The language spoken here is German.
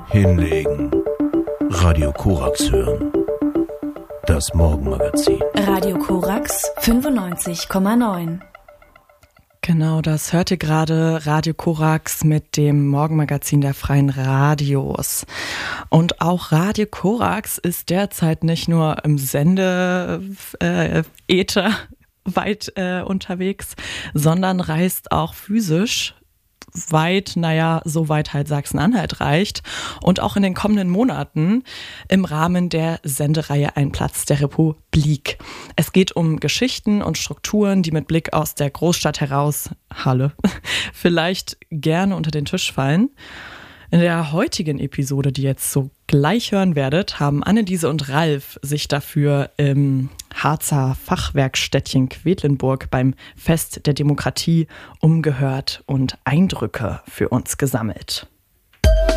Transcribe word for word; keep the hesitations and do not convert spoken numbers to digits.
Hinlegen. Radio Korax hören. Das Morgenmagazin. Radio Korax fünfundneunzig Komma neun. Genau, das hört ihr gerade, Radio Korax mit dem Morgenmagazin der Freien Radios. Und auch Radio Korax ist derzeit nicht nur im Sende-Äther äh, weit äh, unterwegs, sondern reist auch physisch weit, naja, so weit halt Sachsen-Anhalt reicht und auch in den kommenden Monaten im Rahmen der Sendereihe Ein Platz der Republik. Es geht um Geschichten und Strukturen, die mit Blick aus der Großstadt heraus, Halle, vielleicht gerne unter den Tisch fallen. In der heutigen Episode, die ihr jetzt so gleich hören werdet, haben Anneliese und Ralf sich dafür im Harzer Fachwerkstättchen Quedlinburg beim Fest der Demokratie umgehört und Eindrücke für uns gesammelt.